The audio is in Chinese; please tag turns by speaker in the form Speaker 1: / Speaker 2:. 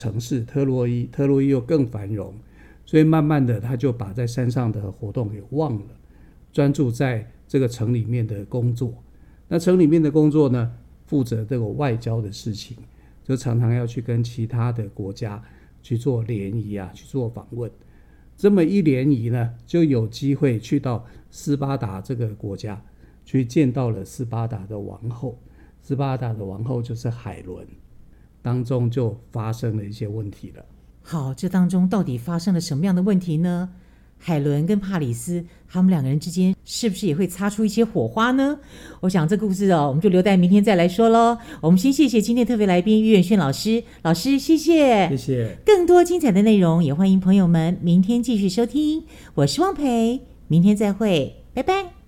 Speaker 1: 城市特洛伊，特洛伊又更繁荣，所以慢慢的他就把在山上的活动给忘了，专注在这个城里面的工作。那城里面的工作呢，负责这个外交的事情，就常常要去跟其他的国家去做联谊啊，去做访问。这么一联谊呢，就有机会去到斯巴达这个国家，去见到了斯巴达的王后。斯巴达的王后就是海伦，当中就发生了一些问题了。
Speaker 2: 好，这当中到底发生了什么样的问题呢？海伦跟帕里斯他们两个人之间是不是也会擦出一些火花呢？我想这故事我们就留待明天再来说咯。我们先谢谢今天特别来宾于远炫老师，老师谢谢。
Speaker 1: 谢谢。
Speaker 2: 更多精彩的内容也欢迎朋友们明天继续收听。我是汪培，明天再会，拜拜。